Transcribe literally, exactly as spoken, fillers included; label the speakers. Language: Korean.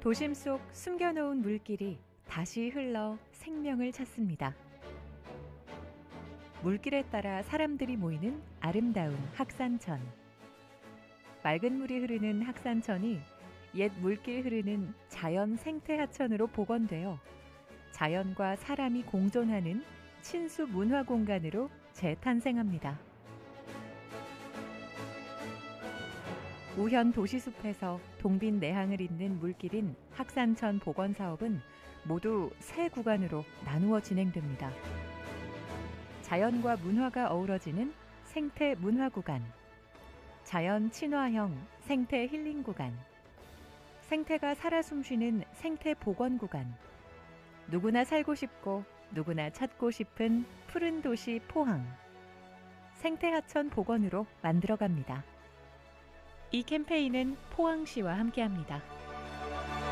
Speaker 1: 도심 속 숨겨놓은 물길이 다시 흘러 생명을 찾습니다. 물길에 따라 사람들이 모이는 아름다운 학산천. 맑은 물이 흐르는 학산천이 옛 물길 흐르는 자연 생태하천으로 복원되어 자연과 사람이 공존하는 친수 문화 공간으로 재탄생합니다. 우현 도시숲에서 동빈 내항을 잇는 물길인 학산천 복원 사업은 모두 세 구간으로 나누어 진행됩니다. 자연과 문화가 어우러지는 생태 문화 구간, 자연 친화형 생태 힐링 구간, 생태가 살아 숨쉬는 생태 복원 구간, 누구나 살고 싶고 누구나 찾고 싶은 푸른 도시 포항, 생태하천 복원으로 만들어갑니다. 이 캠페인은 포항시와 함께합니다.